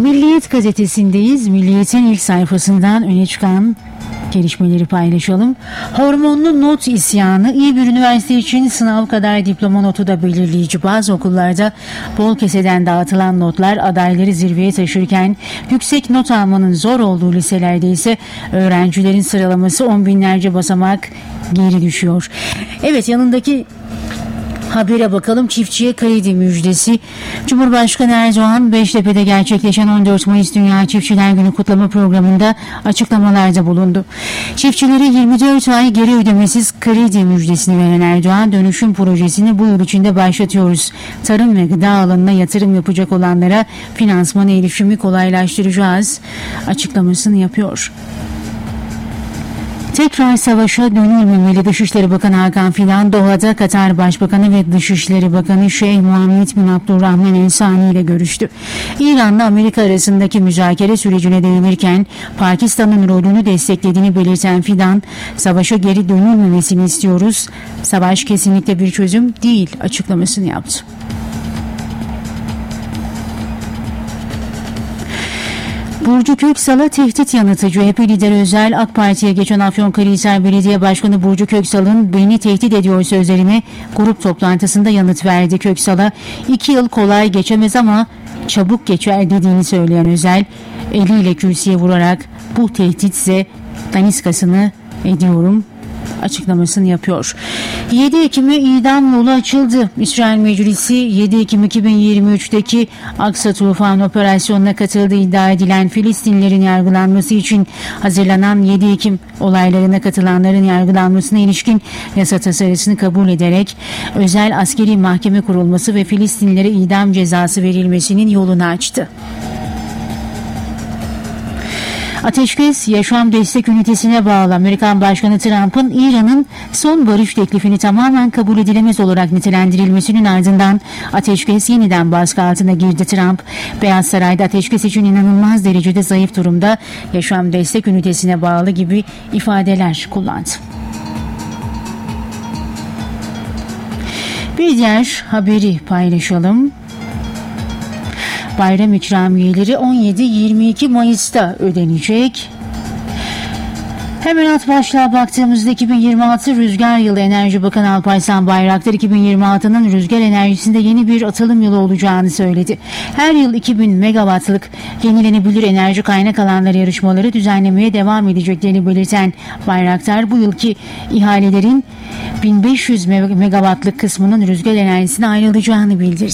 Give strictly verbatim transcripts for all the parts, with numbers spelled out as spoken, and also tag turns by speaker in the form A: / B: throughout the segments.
A: Milliyet gazetesindeyiz. Milliyet'in ilk sayfasından öne çıkan gelişmeleri paylaşalım. Hormonlu not isyanı. İyi bir üniversite için sınav kadar diploma notu da belirleyici. Bazı okullarda bol keseden dağıtılan notlar adayları zirveye taşırken yüksek not almanın zor olduğu liselerde ise öğrencilerin sıralaması on binlerce basamak geri düşüyor. Evet, yanındaki habere bakalım. Çiftçiye kredi müjdesi. Cumhurbaşkanı Erdoğan Beştepe'de gerçekleşen on dört Mayıs Dünya Çiftçiler Günü kutlama programında açıklamalarda bulundu. Çiftçilere yirmi dört ay geri ödemesiz kredi müjdesini veren Erdoğan, dönüşüm projesini bu yıl içinde başlatıyoruz. Tarım ve gıda alanına yatırım yapacak olanlara finansmana erişimi kolaylaştıracağız açıklamasını yapıyor. Tekrar savaşa dönülmemeli. Dışişleri Bakanı Hakan Fidan, Doha'da Katar Başbakanı ve Dışişleri Bakanı Şeyh Muhammed bin Abdurrahman El Sani ile görüştü. İran'la Amerika arasındaki müzakere sürecine değinirken Pakistan'ın rolünü desteklediğini belirten Fidan, savaşa geri dönülmemesini istiyoruz. Savaş kesinlikle bir çözüm değil açıklamasını yaptı. Burcu Köksal'a tehdit yanıtı. C H P lideri Özel, AK Parti'ye geçen Afyonkarahisar Belediye Başkanı Burcu Köksal'ın "beni tehdit ediyor" sözlerine grup toplantısında yanıt verdi. Köksal'a iki yıl kolay geçemez ama çabuk geçer dediğini söyleyen Özel, eliyle kürsüye vurarak "bu tehditse daniskasını ediyorum" açıklamasını yapıyor. yedi Ekim'e idam yolu açıldı. İsrail Meclisi yedi Ekim iki bin yirmi üç'teki Aksa Tufan operasyonuna katıldığı iddia edilen Filistinlilerin yargılanması için hazırlanan yedi Ekim olaylarına katılanların yargılanmasına ilişkin yasa tasarısını kabul ederek özel askeri mahkeme kurulması ve Filistinlilere idam cezası verilmesinin yolunu açtı. Ateşkes Yaşam Destek Ünitesi'ne bağlı. Amerikan Başkanı Trump'ın İran'ın son barış teklifini tamamen kabul edilemez olarak nitelendirilmesinin ardından ateşkes yeniden baskı altına girdi. Trump, Beyaz Saray'da ateşkes için inanılmaz derecede zayıf durumda, Yaşam Destek Ünitesi'ne bağlı gibi ifadeler kullandı. Bir diğer haberi paylaşalım. Bayram ikramiyeleri on yedi yirmi iki Mayıs'ta ödenecek. Hemen alt başlığa baktığımızda iki bin yirmi altı Rüzgar Yılı. Enerji Bakanı Alparslan Bayraktar iki bin yirmi altının rüzgar enerjisinde yeni bir atılım yılı olacağını söyledi. Her yıl iki bin megawattlık yenilenebilir enerji kaynak alanları yarışmaları düzenlemeye devam edeceklerini belirten Bayraktar, bu yılki ihalelerin bin beş yüz megawattlık kısmının rüzgar enerjisine ayrılacağını bildirdi.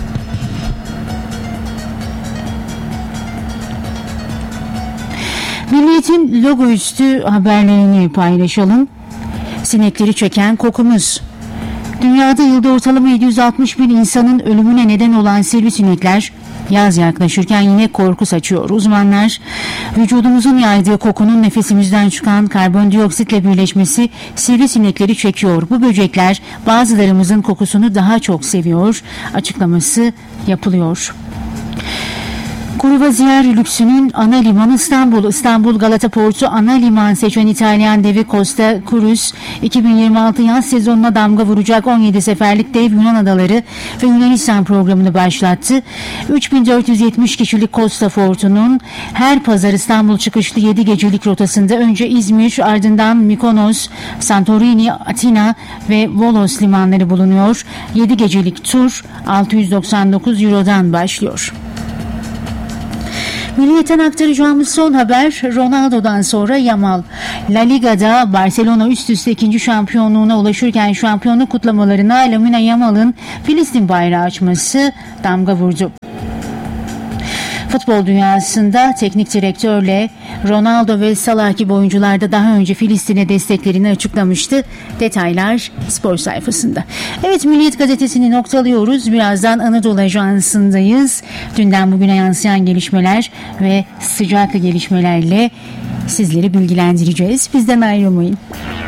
A: Milliyet'in logo üstü haberlerini paylaşalım. Sinekleri çeken kokumuz. Dünyada yılda ortalama yedi yüz altmış bin insanın ölümüne neden olan sivrisinekler yaz yaklaşırken yine korku saçıyor. Uzmanlar, vücudumuzun yaydığı kokunun nefesimizden çıkan karbondioksitle birleşmesi sivrisinekleri çekiyor. Bu böcekler bazılarımızın kokusunu daha çok seviyor açıklaması yapılıyor. Kruvaziyar lüksünün ana limanı İstanbul. İstanbul Galata Port'u ana liman seçen İtalyan devi Costa Cruise, iki bin yirmi altı yaz sezonuna damga vuracak on yedi seferlik dev Yunan adaları ve Yunanistan programını başlattı. üç bin dört yüz yetmiş kişilik Costa Fort'unun her pazar İstanbul çıkışlı yedi gecelik rotasında önce İzmir, ardından Mikonos, Santorini, Atina ve Volos limanları bulunuyor. yedi gecelik tur altı yüz doksan dokuz Euro'dan başlıyor. Milliyet'ten aktaracağımız son haber Ronaldo'dan sonra Yamal. La Liga'da Barcelona üst üste ikinci şampiyonluğuna ulaşırken şampiyonluk kutlamalarına Lamine Yamal'ın Filistin bayrağı açması damga vurdu. Futbol dünyasında teknik direktörle Ronaldo ve Salah gibi oyuncular da daha önce Filistin'e desteklerini açıklamıştı. Detaylar spor sayfasında. Evet, Milliyet gazetesini noktalıyoruz. Birazdan Anadolu Ajansı'ndayız. Dünden bugüne yansıyan gelişmeler ve sıcak gelişmelerle sizleri bilgilendireceğiz. Bizden ayrılmayın.